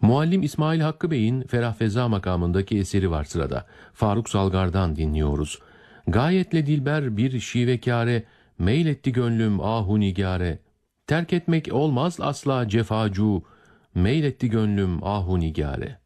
Muallim İsmail Hakkı Bey'in Ferah Feza makamındaki eseri var sırada. Faruk Salgar'dan dinliyoruz. Gayetle dilber bir şivekâre, meyletti gönlüm ahu nigâre. Terk etmek olmaz asla cefacu, meyletti gönlüm ahu nigâre.